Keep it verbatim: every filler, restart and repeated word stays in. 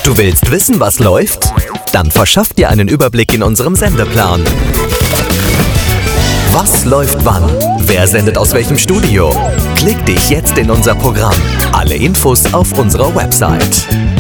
Du willst wissen, was läuft? Dann verschaff dir einen Überblick in unserem Sendeplan. Was läuft wann? Wer sendet aus welchem Studio? Klick dich jetzt in unser Programm. Alle Infos auf unserer Website.